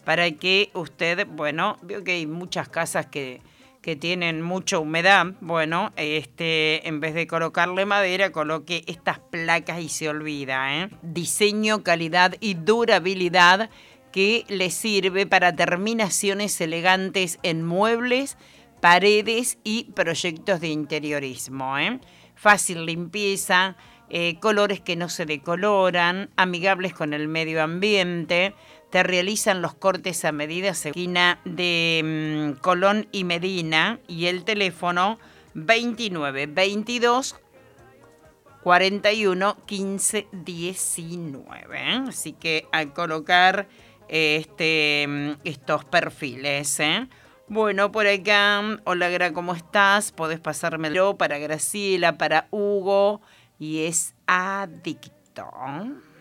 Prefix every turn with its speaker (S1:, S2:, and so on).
S1: para que usted, bueno, veo que hay muchas casas que tienen mucha humedad, bueno, en vez de colocarle madera, coloque estas placas y se olvida, ¿eh? Diseño, calidad y durabilidad que le sirve para terminaciones elegantes en muebles, paredes y proyectos de interiorismo, ¿eh? Fácil limpieza, colores que no se decoloran, amigables con el medio ambiente. Te realizan los cortes a medida esquina de Colón y Medina, y el teléfono 29 22 41 15 19. Así que al colocar estos perfiles, Bueno, por acá, hola Gra, ¿cómo estás? Podés pasármelo para Graciela, para Hugo, y es adicto.